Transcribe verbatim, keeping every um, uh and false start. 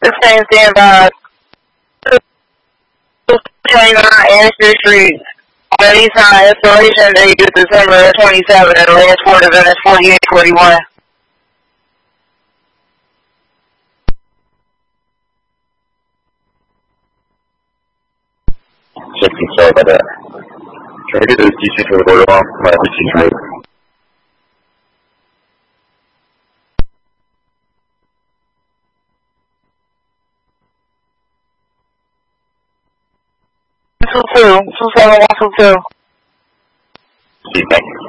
This train stand by twenty-nine Anderson Street. On Eastside, installation date is December twenty-seventh, and the last port event is forty-eight forty-one. Checking, sorry about that. Can we get this D C to the border off? My received rate. two two, two seven one two two. See, thank you.